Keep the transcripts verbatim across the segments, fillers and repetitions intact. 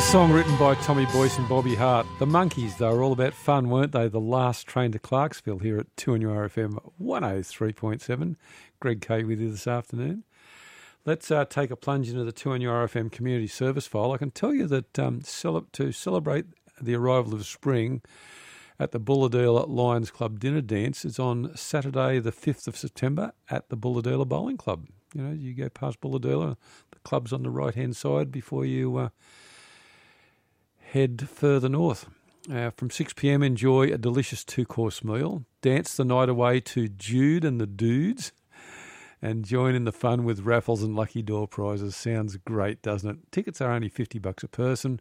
Song written by Tommy Boyce and Bobby Hart. The Monkees, they were all about fun, weren't they? The last train to Clarksville here at two N U R F M one oh three point seven. Greg Kay with you this afternoon. Let's uh, take a plunge into the two N U R F M community service file. I can tell you that um, cele- to celebrate the arrival of spring at the Bulladela Lions Club dinner dance is on Saturday the fifth of September at the Bulladela Bowling Club. You know, you go past Bulladela, the club's on the right-hand side before you... Uh, head further north. Uh, from six p.m, enjoy a delicious two-course meal. Dance the night away to Jude and the Dudes. And join in the fun with raffles and lucky door prizes. Sounds great, doesn't it? Tickets are only fifty bucks a person.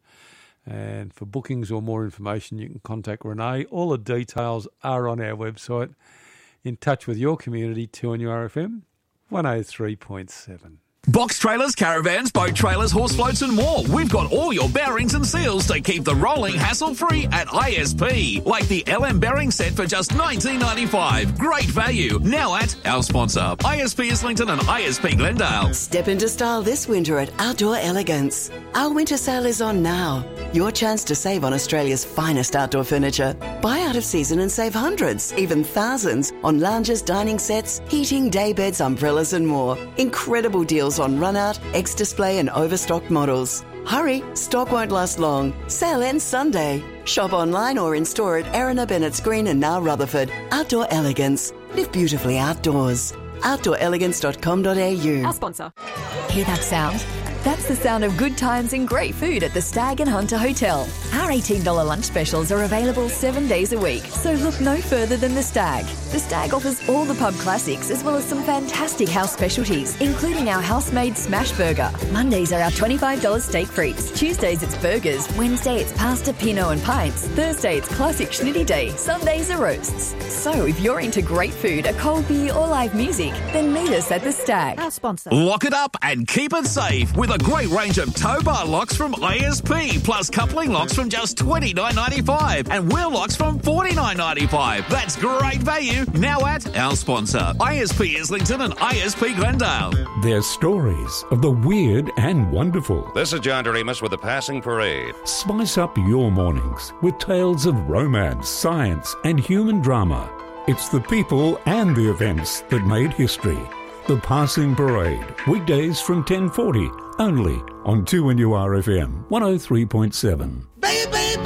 And for bookings or more information, you can contact Renee. All the details are on our website. In touch with your community, two N U R F M one oh three point seven. Box trailers, caravans, boat trailers, horse floats and more. We've got all your bearings and seals to keep the rolling hassle-free at I S P. Like the L M bearing set for just nineteen ninety-five. Great value. Now at our sponsor, I S P Islington and I S P Glendale. Step into style this winter at Outdoor Elegance. Our winter sale is on now. Your chance to save on Australia's finest outdoor furniture. Buy out of season and save hundreds, even thousands, on lounges, dining sets, heating, daybeds, umbrellas and more. Incredible deals on run-out, ex-display and overstocked models. Hurry, stock won't last long. Sale ends Sunday. Shop online or in store at Erina Bennett's Green and now Rutherford. Outdoor Elegance. Live beautifully outdoors. outdoor elegance dot com dot a u. Our sponsor. Hear that sound? That's the sound of good times and great food at the Stag and Hunter Hotel. Our eighteen dollars lunch specials are available seven days a week, so look no further than the Stag. The Stag offers all the pub classics as well as some fantastic house specialties, including our house-made smash burger. Mondays are our twenty-five dollars steak frites. Tuesdays it's burgers. Wednesday it's pasta, pinot and pints. Thursday it's classic schnitty day. Sundays are roasts. So if you're into great food, a cold beer or live music, then meet us at the Stag. Our sponsor. Lock it up and keep it safe with a great range of tow bar locks from I S P, plus coupling locks from just twenty-nine ninety-five and wheel locks from forty-nine ninety-five. That's great value now at our sponsor, I S P Islington and I S P Glendale. They're stories of the weird and wonderful. This is John Doremus with the Passing Parade. Spice up your mornings with tales of romance, science and human drama. It's the people and the events that made history. The Passing Parade, weekdays from ten forty, only on two N U R F M one oh three point seven. Baby!